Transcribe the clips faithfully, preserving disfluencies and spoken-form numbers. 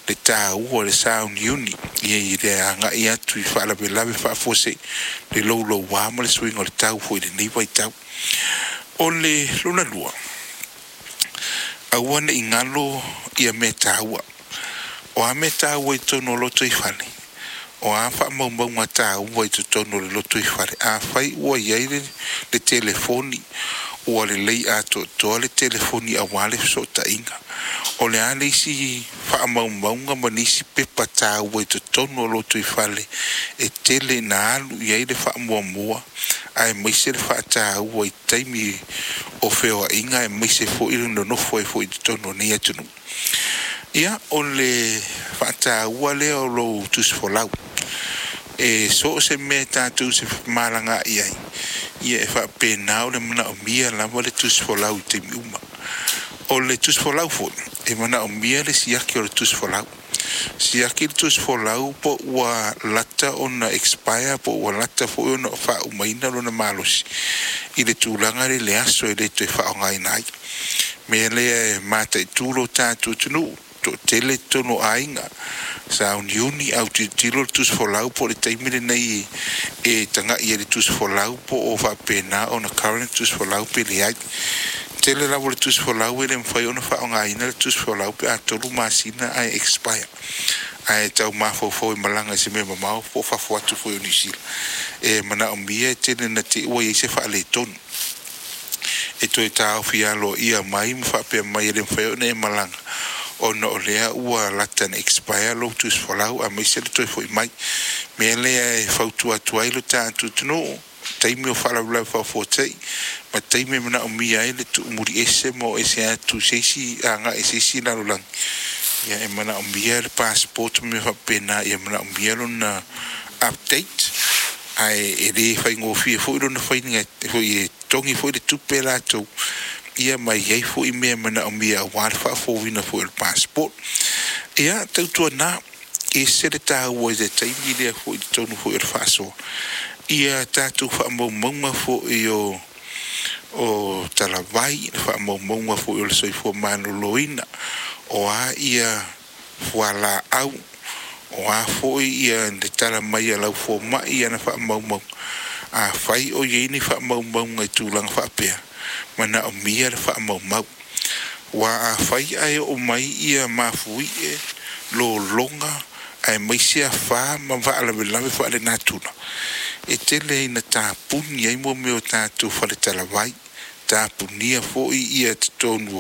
le tā ua le sound uni ia i le anga ia tu fa la bela be fa fose le lo lo wa mo le swing o le tau fo le nei vai tau o le luna lua a wana ingalo ia me tā ua o a me tā ua i tono loto i fale o a fa mau mau ma tā ua i tono le loto i fale a fai ua iai le le telefoni ua le lei a to to le telefoni a wale so ta inga o le ale si fa mau mau nga manisi pepa tā ua i tono loto i fale e tele na alu iai le fa mua mua ai mai se le fa tā ua i taimi o feo a inga e mai se fo ilu no no fo e fo i tono nei atunu ia o le fa tā ua le o lo tus fo lau e so se me tātou se malanga iai ia e fa pena o le mana o mia la mo le tus fo lau te miuma o le tus fo lau fo e mana o mia le siaki o le tus fo lau siaki le tus fo lau po ua lata o na expire po ua lata fo o na fa umaina lo na malosi i le tūlanga le le aso e le te fa o ngai nai me le mata i tūlo tātou tunu to tele tono ainga sa uniuni au ti tilo tus fo lau po le taimile nei e tanga i le tus fo lau po o fa pena o na current tus fo lau pe le ai tele la le tus fo lau e le mwhai ona fa o ngaina le tus fo lau pe a tolu masina ai expire ai tau mafo fo i malanga se me mamau po fa fo atu fo i unisila e mana o mia tele na te ua i se fa le tonu e to e tau fialo ia mai mfa pe mai le mwhai ona e malanga o no lea ua lata na expire lo tus fo lau a mai se le toi fo i mai me lea e fautu atu ai lo tātu tunu taimi o whala wala wha fo tei ma taimi mana o mia e le tu umuri ese mo ese a tu seisi a nga e seisi lalo lang ia e mana o mia le passport me wha pena ia mana o mia lo na update ai e le whai ngofia fo i lo na whai nga fo i e tongi fo i le tupe lato ia mai hei fo i mea mana o mia wāre wha fo wina fo il passport ia tautua nā e sere tā ua i te taimi lea fo i tonu fo il whaso ia tātou wha mau maunga fo i o o talavai wha mau maunga fo i o le soifua mano loina o a ia whala au o a fo i ia le tala mai a lau fo mai ia na wha mau mau a whai o yeini wha mau maunga i tūlanga wha pēr mana o mia le wha mau mau. Wa a whai ai o mai ia mafui e lo longa ai mai sia wha ma wa ala lawe wha le natuna. E tele ina tā puni ai mo meo tātou whale talawai, tā punia fo i ia te tonu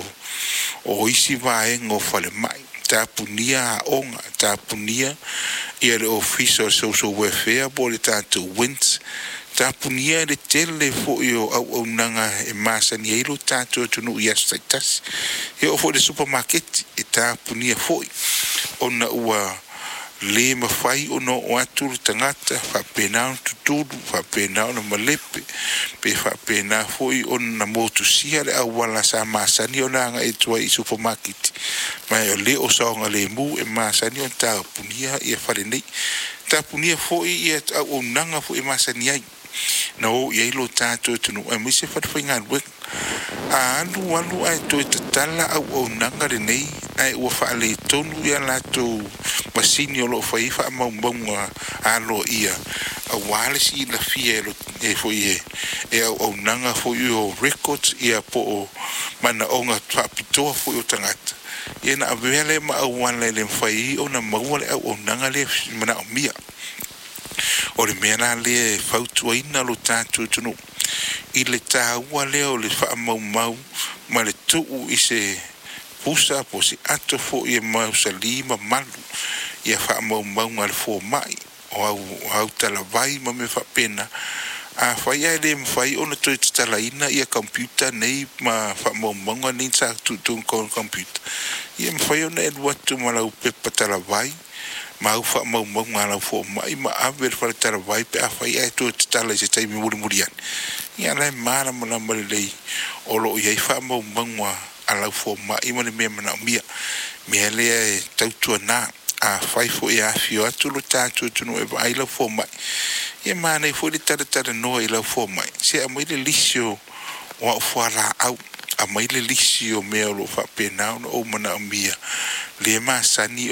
o isi wae ngō whale mai. Tā punia a onga, tā punia ia le officer social welfare bo le tātou wins. Tā punia le tele fo i o au au nanga e masani eilo tātou tunu i astaitas. E o fo le supermarket e tā punia fo i. Ona ua le mawhai o no o atu le tangata, whapena o tuturu, whapena o na malepe, pe whapena fo i o na motu sia le au wala sa masani o nanga e tua i supermarket. Mai o le o saonga le mu e masani o tā punia i a whare nei. Tā punia fo i i au au nanga fo i masani ai. Na o i eilo tātou tunu ai mui se whare whainga luek. A alu alu ai toi te tala au au nanga re nei ai ua whaale tonu ia lātou masini o lo whai wha mau maunga alo ia. A wale si la fia e fo i e e au au nanga fo i o records ia po o mana onga whapitoa fo i o tangata. Ia na avele ma au wane le mwhai o na maua le au au nanga le mana o mia. O le mea le fautua ina lo tātou tunu. I le tāua leo le wha mau mau ma le tuu i se pusa po se ato fo i e mau sa lima malu i a wha mau mau ngā le fo mai o au, au talawai ma me wha pena a whai ai le mwhai o na toi tala ina i a computer nei ma wha mau mau ngā nei sa tutun kon computer i a mwhai o na e luatu ma lau pepa talawai ma au wha mau mau ngā lau fo mai ma awe le whare talawai pe a whai ai toi tala i se taimi muri muri ani ia lai mara mana mare lei o lo ia fa mo mangwa ala fo ma i mane me mana mia me le e tautua na a fai fo ia fio atu lo tatu tunu e ai la fo ma ia mane fo le tata tata no i la fo ma se a mai le lisio o fo ala au a mai le lisio me lo fa pena o mana mia le ma sani